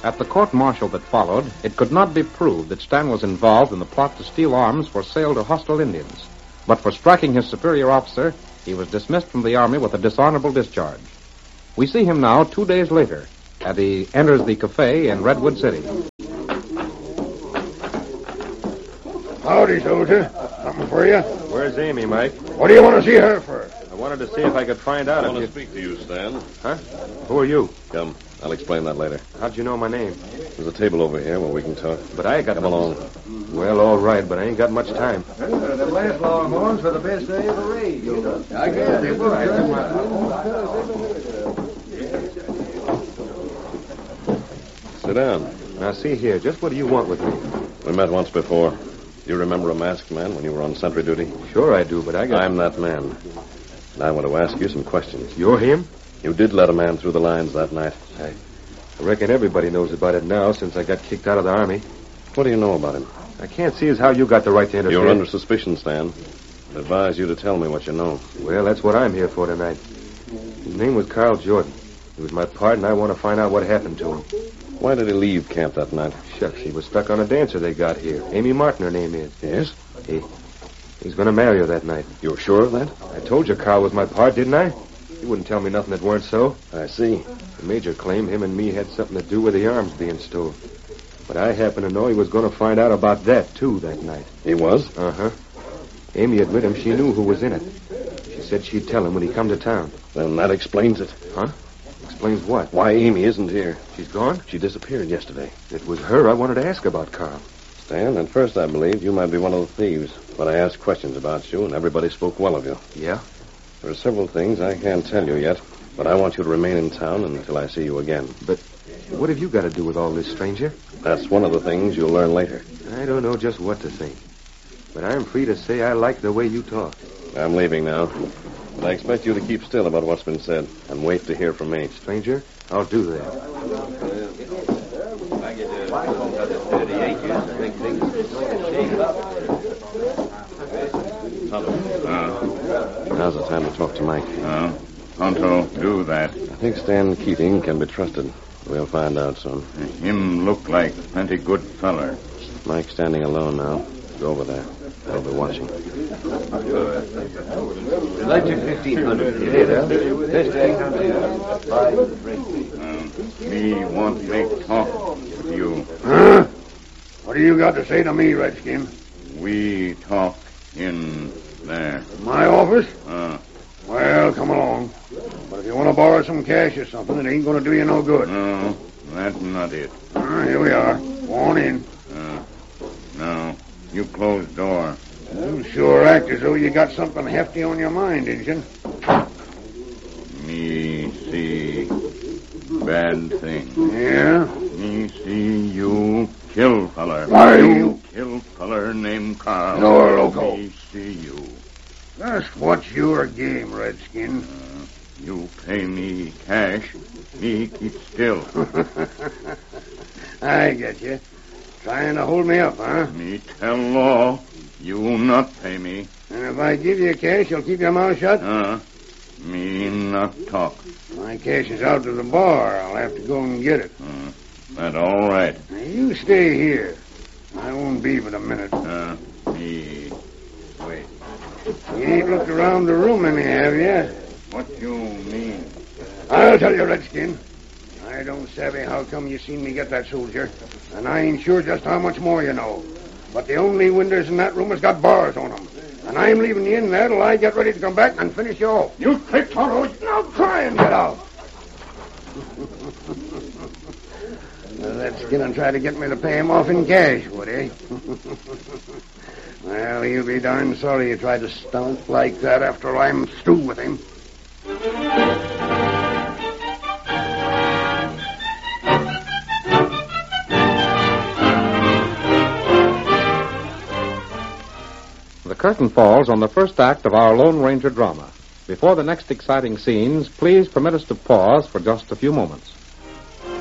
At the court-martial that followed, it could not be proved that Stan was involved in the plot to steal arms for sale to hostile Indians. But for striking his superior officer, he was dismissed from the Army with a dishonorable discharge. We see him now 2 days later, as he enters the cafe in Redwood City. Howdy, soldier. Something for you? Where's Amy, Mike? What do you want to see her for? I wanted to see if I could find out I if want you... to speak to you, Stan. Huh? Who are you? Come, I'll explain that later. How'd you know my name? There's a table over here where we can talk. But I ain't got Come nothing- along. Well, all right, but I ain't got much time. The last Longhorns were the best they ever raised. I guess they were. Sit down. Now, see here, just what do you want with me? We met once before. Do you remember a masked man when you were on sentry duty? Sure I do, but I got... I'm that man. And I want to ask you some questions. You're him? You did let a man through the lines that night. I reckon everybody knows about it now since I got kicked out of the Army. What do you know about him? I can't see as how you got the right to interfere. You're under suspicion, Stan. I advise you to tell me what you know. Well, that's what I'm here for tonight. His name was Carl Jordan. He was my part, and I want to find out what happened to him. Why did he leave camp that night? Shucks, he was stuck on a dancer they got here. Amy Martin, her name is. Yes? He's going to marry her that night. You're sure of that? I told you Carl was my part, didn't I? He wouldn't tell me nothing that weren't so. I see. The major claimed him and me had something to do with the arms being stolen. But I happen to know he was going to find out about that, too, that night. He was? Uh-huh. Amy admitted him she knew who was in it. She said she'd tell him when he come to town. Then that explains it. Huh? Explains what? Why Amy isn't here. She's gone? She disappeared yesterday. It was her I wanted to ask about Carl. Stan, at first I believed you might be one of the thieves. But I asked questions about you, and everybody spoke well of you. Yeah? There are several things I can't tell you yet, but I want you to remain in town until I see you again. But what have you got to do with all this, stranger? That's one of the things you'll learn later. I don't know just what to think. But I'm free to say I like the way you talk. I'm leaving now. But I expect you to keep still about what's been said and wait to hear from me. Stranger, I'll do that. Now's the time to talk to Mike. Tonto, do that. I think Stan Keating can be trusted. We'll find out soon. Him look like plenty good feller. Mike's standing alone now. Go over there. They'll be watching. Electric 1,500. You hear that? This 800. Me want make talk with you. Huh? What do you got to say to me, Redskin? We talk in there. My office? Well, come along. But if you want to borrow some cash or something, it ain't going to do you no good. No, that's not it. Here we are. Go on in. No, you close door. You sure act as though you got something hefty on your mind, Injun. Me see bad thing. Yeah? Me see you kill feller. Why, you kill feller named Carl. You're loco. Me see you. Just what's your game, Redskin? You pay me cash. Me keep still. I get you. Trying to hold me up, huh? Me tell law. You not pay me. And if I give you cash, you'll keep your mouth shut? Me not talk. My cash is out to the bar. I'll have to go and get it. That all right. Now, you stay here. I won't be but a minute. Me wait. You ain't looked around the room any, have you? What you mean? I'll tell you, Redskin. I don't savvy how come you seen me get that soldier, and I ain't sure just how much more you know. But the only windows in that room has got bars on them. And I'm leaving you in there till I get ready to come back and finish you off. You take Tonto. Now try and get out. That skin'll try to get me to pay him off in cash, would he? Well, he'll be darn sorry you tried to stunt like that after I'm through with him. The curtain falls on the first act of our Lone Ranger drama. Before the next exciting scenes, please permit us to pause for just a few moments.